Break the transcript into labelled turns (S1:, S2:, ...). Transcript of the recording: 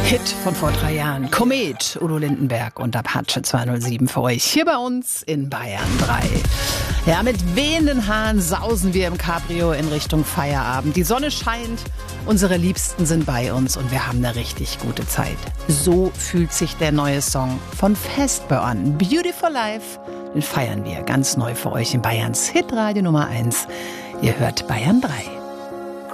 S1: Hit von vor 3 Jahren. Komet, Udo Lindenberg und Apache 207 für euch hier bei uns in Bayern 3. Ja, mit wehenden Haaren sausen wir im Cabrio in Richtung Feierabend. Die Sonne scheint, unsere Liebsten sind bei uns und wir haben eine richtig gute Zeit. So fühlt sich der neue Song von Vesper an. Beautiful Life, den feiern wir ganz neu für euch in Bayerns Hitradio Nummer 1. Ihr hört Bayern 3.